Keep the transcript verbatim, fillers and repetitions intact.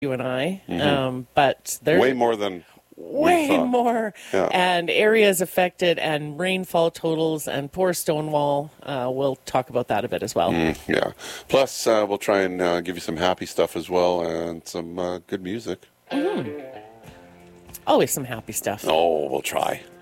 you and I, Mhm. um, but there's Way more than way we thought. more, Yeah. and areas affected, and rainfall totals, and poor Stonewall. Uh, we'll talk about that a bit as well. Mm, yeah. Plus, uh, we'll try and uh, give you some happy stuff as well, and some uh, good music. Mm-hmm. Always some happy stuff. Oh, we'll try.